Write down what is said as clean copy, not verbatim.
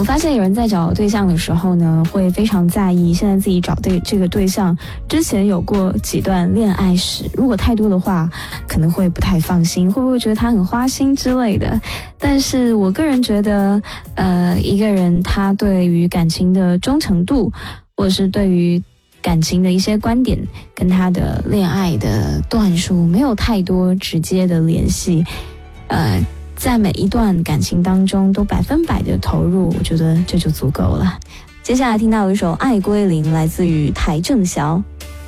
我发现有人在找对象的时候呢，会非常在意现在自己找这个对象之前有过几段恋爱史，如果太多的话，可能会不太放心，会不会觉得他很花心之类的。但是我个人觉得，一个人他对于感情的忠诚度，或者是对于感情的一些观点，跟他的恋爱的段数没有太多直接的联系，在每一段感情当中都100%的投入，我觉得这就足够了。接下来听到有一首《爱归零》，来自于邰正宵。